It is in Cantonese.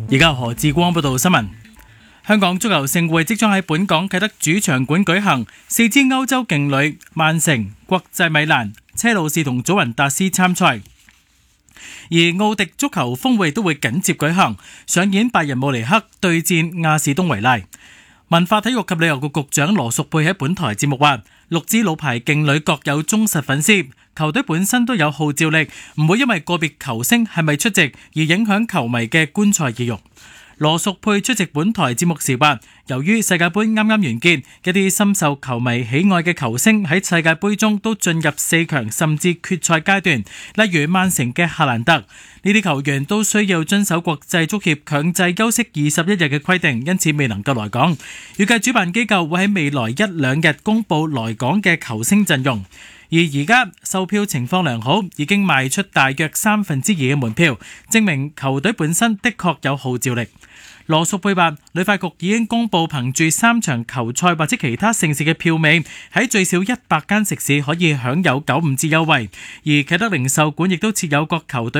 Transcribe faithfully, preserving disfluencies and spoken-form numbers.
而家何志光報道新聞。香港足球盛會即將喺本港啟德主場館舉行，四支歐洲勁旅曼城、國際米蘭、車路士同祖雲達斯參賽。而奧迪足球峰會都會緊接舉行，上演拜仁慕尼黑對戰亞士東維拉。文化體育及旅遊局局長羅淑佩喺本台節目話，六支老牌勁旅各有忠實粉絲，球隊本身都有號召力，唔會因為個別球星係咪出席而影響球迷嘅觀賽意欲。羅淑佩出席本台節目時話，由於世界盃啱啱完結，一啲深受球迷喜愛嘅球星喺世界盃中都進入四強甚至決賽階段，例如曼城嘅夏蘭特，呢啲球員都需要遵守國際足協強制休息二十一日嘅規定，因此未能夠來港。預計主辦機構會喺未來一兩日公佈來港嘅球星陣容。而而家售票情況良好，已經賣出大約三分之二嘅門票，證明球隊本身的確有號召力。羅淑佩話，旅發局已經公佈憑住三場球賽或者其他盛事嘅票尾，喺最少一百間食肆可以享有九五折優惠，而啟德零售館亦都設有各球隊